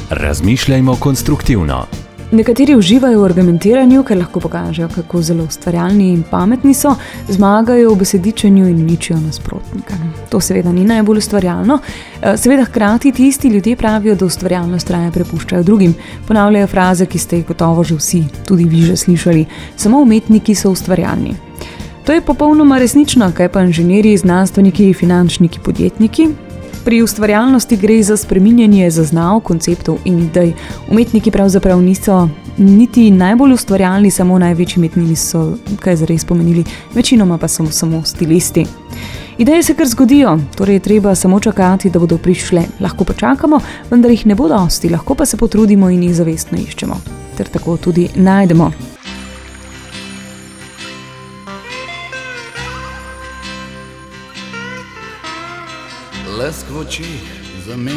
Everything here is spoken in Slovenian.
Razmišljajmo konstruktivno. Nekateri uživajo v argumentiranju, ker lahko pokažejo, kako zelo ustvarjalni in pametni so, zmagajo v besedičenju in uničijo nasprotnika. To seveda ni najbolj ustvarjalno. Seveda hkrati tisti ljudje pravijo, da ustvarjalnost raje prepuščajo drugim. Ponavljajo fraze, ki ste jih gotovo že vsi, tudi vi že slišali. Samo umetniki so ustvarjalni. To je popolnoma resnično, kaj pa inženirji, znanstveniki, finančniki, podjetniki. Pri ustvarjalnosti gre za spreminjanje zaznav, konceptov in idej. Umetniki pravzaprav niso niti najbolj ustvarjalni, samo največji umetniki so kaj zares pomenili, večinoma pa so samo stilisti. Ideje se kar zgodijo, torej je treba samo čakati, da bodo prišle. Lahko počakamo, vendar jih ne bo dosti, lahko pa se potrudimo in jih zavestno iščemo. Ter tako tudi najdemo. Lesk v očih za